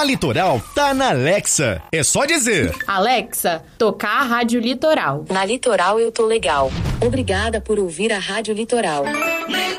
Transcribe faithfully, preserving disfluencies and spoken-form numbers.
Litoral tá na Alexa. É só dizer: Alexa, tocar a Rádio Litoral. Na Litoral eu tô legal. Obrigada por ouvir a Rádio Litoral.